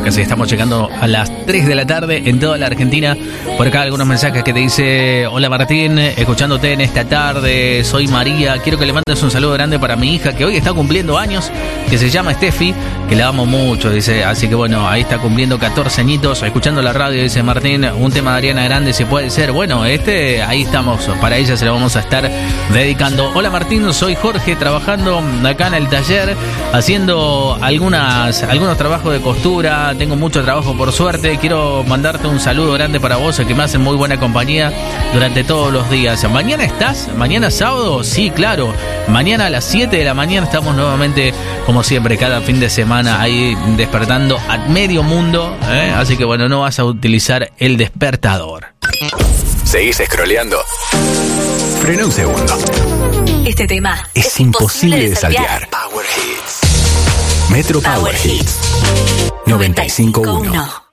Ya casi estamos llegando a las 3 de la tarde en toda la Argentina. Por acá algunos mensajes que te dice: hola Martín, escuchándote en esta tarde, soy María, quiero que le mandes un saludo grande para mi hija que hoy está cumpliendo años, que se llama Steffi, que la amo mucho, dice. Así que bueno, ahí está cumpliendo 14 añitos, escuchando la radio, dice Martín, un tema de Ariana Grande si puede ser. Bueno, ahí estamos, para ella se lo vamos a estar dedicando. Hola Martín, soy Jorge, trabajando acá en el taller, haciendo algunos trabajos de costura, tengo mucho trabajo por suerte, quiero mandarte un saludo grande para vos, que me hacen muy buena compañía durante todos los días. ¿Mañana estás? ¿Mañana sábado? Sí, claro, mañana a las 7 de la mañana estamos nuevamente, como siempre, cada fin de semana ahí despertando a medio mundo, así que bueno, no vas a utilizar el despertador. ¿Seguís scrolleando? Frena un segundo. Este tema es imposible de saltear. Power Hits. Metro Power Hits 95.1.